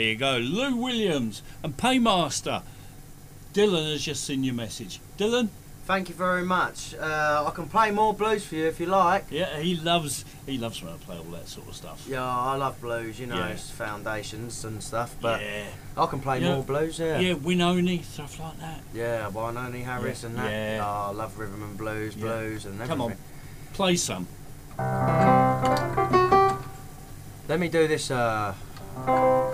you go. Lou Williams and Paymaster. Dylan has just seen your message. Dylan? Thank you very much. I can play more blues for you if you like. Yeah, he loves when I play all that sort of stuff. Yeah, I love blues, you know, Yeah. it's foundations and stuff, but Yeah. I can play Yeah. more blues, yeah. Yeah, Winoni, stuff like that. Yeah, Wynoni Harris Yeah. and that. Yeah. Oh, I love rhythm and blues, Yeah. blues and everything. Come on, play some. Let me do this,